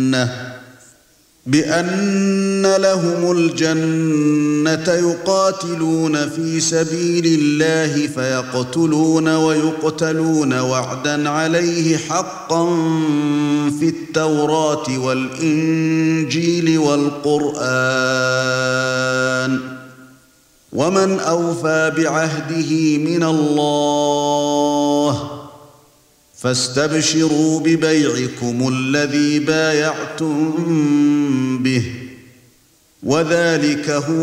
بأن لهم الجنة يقاتلون في سبيل الله فيقتلون ويقتلون وعدا عليه حقا في التوراة والإنجيل والقرآن ومن أوفى بعهده من الله فاستبشروا ببيعكم الذي بايعتم به وذلك هو